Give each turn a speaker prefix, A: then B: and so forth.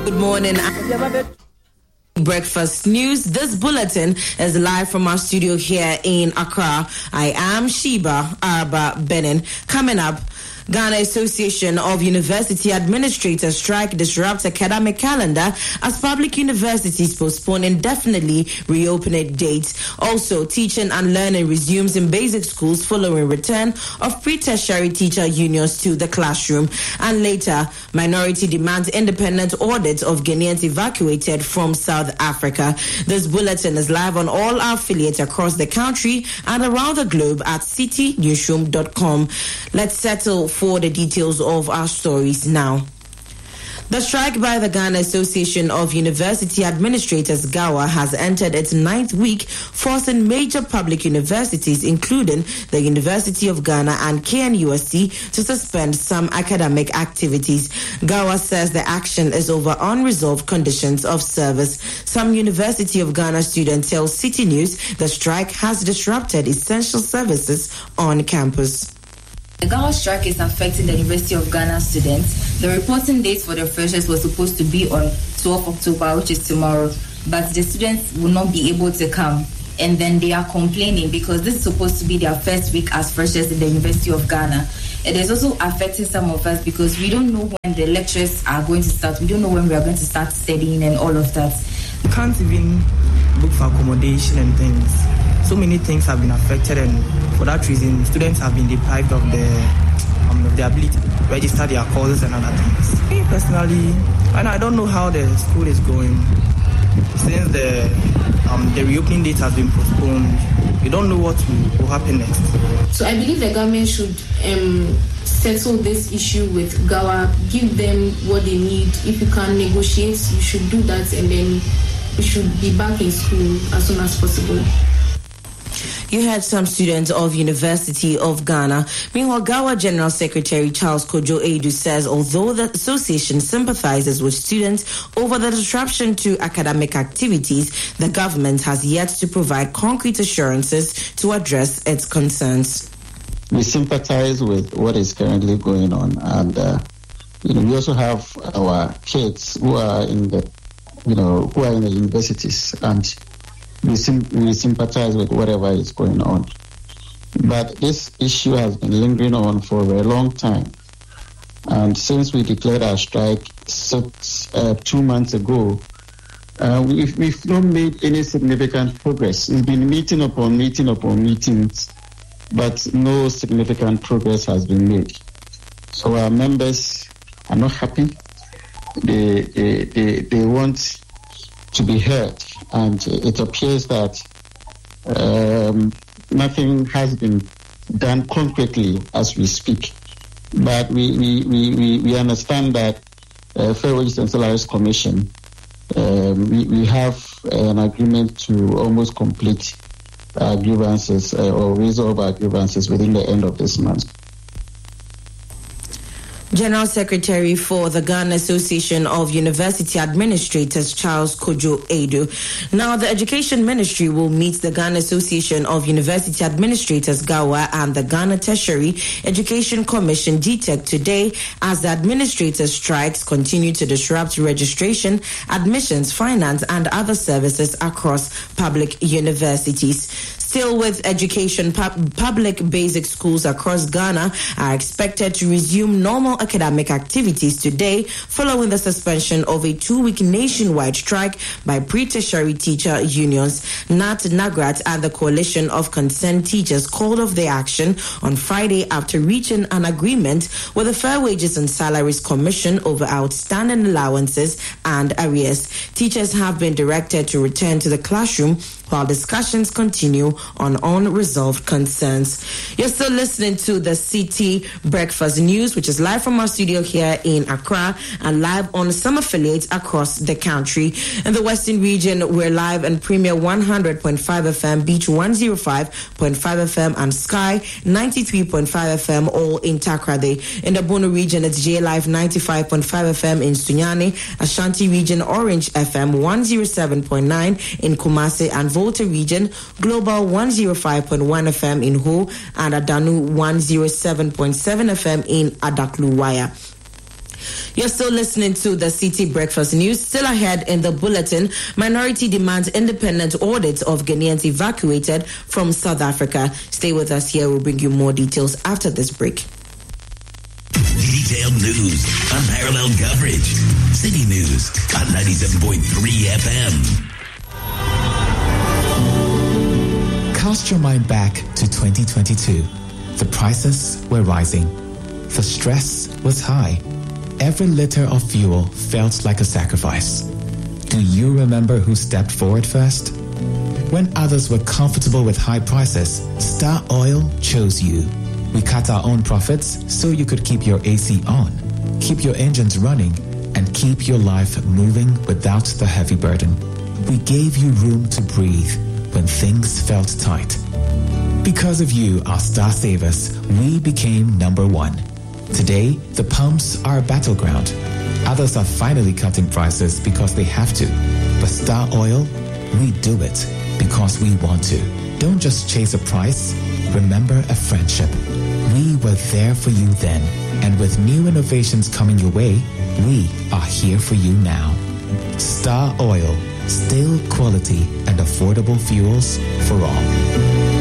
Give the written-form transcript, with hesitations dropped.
A: Good morning. Breakfast News. This bulletin is live from our studio here in Accra. I am Sheba Arba Benin. Coming up, Ghana Association of University Administrators strike disrupts academic calendar as public universities postpone indefinitely reopening dates. Also, teaching and learning resumes in basic schools following return of pre-tertiary teacher unions to the classroom. And later, minority demands independent audit of Ghanaians evacuated from South Africa. This bulletin is live on all our affiliates across the country and around the globe at citynewsroom.com. Let's settle for the details of our stories now. The strike by the Ghana Association of University Administrators, GAWA, has entered its 9th week, forcing major public universities, including the University of Ghana and KNUST, to suspend some academic activities. GAWA says the action is over unresolved conditions of service. Some University of Ghana students tell City News the strike has disrupted essential services on campus.
B: The GAWA strike is affecting the University of Ghana students. The reporting date for the freshers was supposed to be on 12th October, which is tomorrow, but the students will not be able to come. And then they are complaining because this is supposed to be their first week as freshers in the University of Ghana. It is also affecting some of us because we don't know when the lectures are going to start. We don't know when we are going to start studying and all of that.
C: We can't even book for accommodation and things. So many things have been affected, and for that reason, students have been deprived of the ability to register their courses and other things. Me personally, and I don't know how the school is going since the reopening date has been postponed. We don't know what will happen next.
D: So I believe the government should settle this issue with GAWA, give them what they need. If you can negotiate, you should do that, and then we should be back in school as soon as possible.
A: You heard some students of University of Ghana. Meanwhile, GAWA General Secretary Charles Kojo Edu says although the association sympathizes with students over the disruption to academic activities, the government has yet to provide concrete assurances to address its concerns.
E: We sympathize with what is currently going on, and we also have our kids who are in the universities, and we sympathize with whatever is going on. But this issue has been lingering on for a very long time. And since we declared our strike 2 months ago, we've not made any significant progress. We've been meeting upon meetings, but no significant progress has been made. So our members are not happy. They want to be heard. And it appears that nothing has been done concretely as we speak. But we understand that Fair Wages and Salaries Commission, we have an agreement to almost complete our grievances or resolve our grievances within the end of this month.
A: General Secretary for the Ghana Association of University Administrators, Charles Kojo Edu. Now, the Education Ministry will meet the Ghana Association of University Administrators, GAWA, and the Ghana Tertiary Education Commission, GTEC, today as the administrators' strikes continue to disrupt registration, admissions, finance, and other services across public universities. Still with education, public basic schools across Ghana are expected to resume normal academic activities today following the suspension of a 2-week nationwide strike by pre-tertiary teacher unions. NAT, NAGRAT, and the Coalition of Concerned Teachers called off their action on Friday after reaching an agreement with the Fair Wages and Salaries Commission over outstanding allowances and arrears. Teachers have been directed to return to the classroom while discussions continue on unresolved concerns. You're still listening to the City Breakfast News, which is live from our studio here in Accra and live on some affiliates across the country. In the Western region, we're live on Premier 100.5 FM, Beach 105.5 FM, and Sky 93.5 FM, all in Takrade. In the Bono region, it's J Live 95.5 FM in Sunyani, Ashanti region, Orange FM 107.9 in Kumasi, and Volta region, Global 105.1 FM in Ho, and Adanu 107.7 FM in Adakluwaya. You're still listening to the City Breakfast News. Still ahead in the bulletin, minority demands independent audit of Ghanaians evacuated from South Africa. Stay with us here. We'll bring you more details after this break.
F: Detailed news, unparalleled coverage. City News on 97.3 FM.
G: Cast your mind back to 2022. The prices were rising. The stress was high. Every liter of fuel felt like a sacrifice. Do you remember who stepped forward first? When others were comfortable with high prices, Star Oil chose you. We cut our own profits so you could keep your AC on, keep your engines running, and keep your life moving without the heavy burden. We gave you room to breathe when things felt tight. Because of you, our Star Savers, we became number one. Today, the pumps are a battleground. Others are finally cutting prices because they have to. But Star Oil, we do it because we want to. Don't just chase a price, remember a friendship. We were there for you then, and with new innovations coming your way, we are here for you now. Star Oil, still quality and affordable fuels for all.